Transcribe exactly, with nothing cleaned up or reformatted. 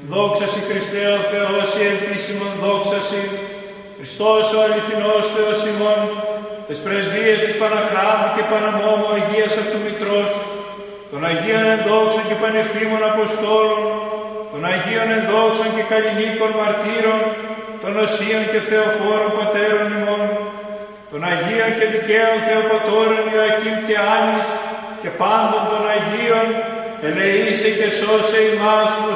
Δόξασι Χριστέ ο Θεός η ελπίσιμον δόξασι, Χριστός ο αληθινός Θεός ημών, τες πρεσβείες της Παναχράμου και Παναμόμου Αγίας αυτού Μητρός, των Αγίων ενδόξων και πανεφήμων Αποστόλων, των Αγίων ενδόξων και καλλινίκων μαρτύρων, των Οσίων και Θεοφόρων Πατέρων ημών, των Αγίων και δικαίων Θεοπατώρων Ιωακήμ και Άννης και πάντων των Αγίων, ελεήσε και σώσε ημάς